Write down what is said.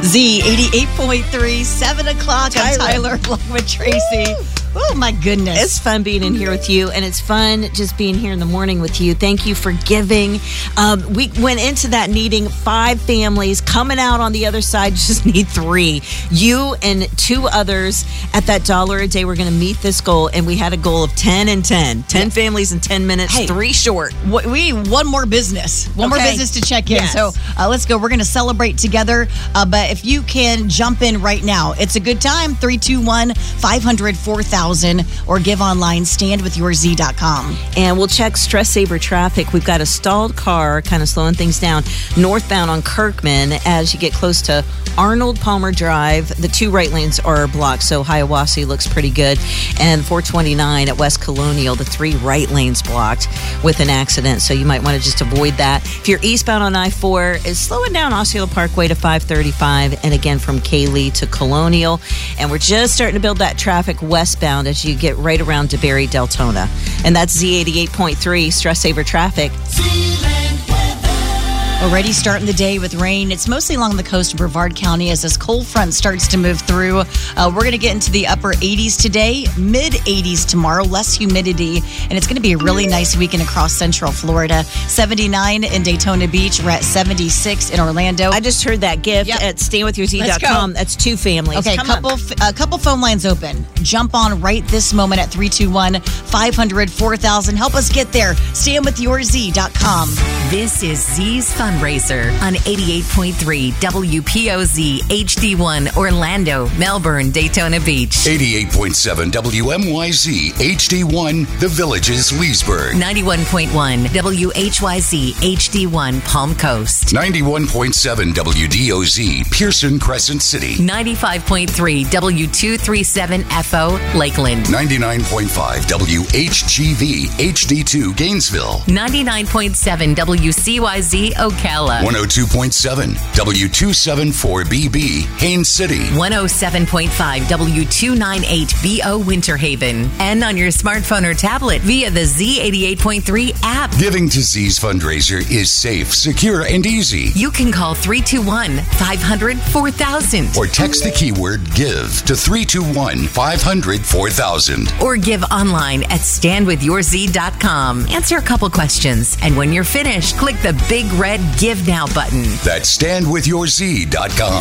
Z 88.3, 7 o'clock on Tyler along with Tracy. Oh, my goodness. It's fun being in here with you, and it's fun just being here in the morning with you. Thank you for giving. We went into that needing 5 families. Coming out on the other side, just need 3. You and 2 others at that $1 a day. We're going to meet this goal, and we had a goal of 10 and 10. 10 families in 10 minutes, 3 short. We need one more business. One more business to check in. Yes. So let's go. We're going to celebrate together. But if you can jump in right now, it's a good time. 321-500-4000 or give online, standwithyourz.com. And we'll check Stress Saver traffic. We've got a stalled car kind of slowing things down northbound on Kirkman as you get close to Arnold Palmer Drive. The 2 right lanes are blocked, so Hiawassee looks pretty good. And 429 at West Colonial, the 3 right lanes blocked with an accident, so you might want to just avoid that. If you're eastbound on I-4, it's slowing down Osceola Parkway to 535, and again from Cayley to Colonial. And we're just starting to build that traffic westbound as you get right around DeBerry, Deltona. And that's Z88.3 Stress Saver traffic. Already starting the day with rain. It's mostly along the coast of Brevard County as this cold front starts to move through. We're going to get into the upper 80s today, mid 80s tomorrow, less humidity, and it's going to be a really nice weekend across Central Florida. 79 in Daytona Beach. We're at 76 in Orlando. I just heard that gift at standwithyourz.com. That's 2 families. Okay, a couple phone lines open. Jump on right this moment at 321-500-4000. Help us get there. Standwithyourz.com. This is Z's Fundraiser on 88.3 WPOZ HD1 Orlando, Melbourne, Daytona Beach. 88.7 WMYZ HD1 The Villages, Leesburg. 91.1 WHYZ HD1 Palm Coast. 91.7 WDOZ Pearson Crescent City. 95.3 W237FO Lakeland. 99.5 WHGV HD2 Gainesville. 99.7 WCYZ Ocala. 102.7 W274BB Haines City. 107.5 W298BO Winter Haven. And on your smartphone or tablet via the Z88.3 app. Giving to Z's Fundraiser is safe, secure, and easy. You can call 321-500-4000. Or text the keyword GIVE to 321-500-4000. Or give online at standwithyourz.com. Answer a couple questions. And when you're finished, click the big red Give Now button. That's standwithyourz.com.